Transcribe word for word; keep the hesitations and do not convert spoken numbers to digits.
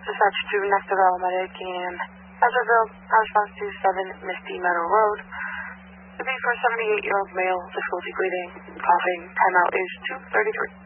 Dispatch to Nectarville Medic in Hazardville. Our response to seven Misty Meadow Road. To be for a seventy-eight-year-old male, difficulty breathing, coughing. Timeout is two thirty-three.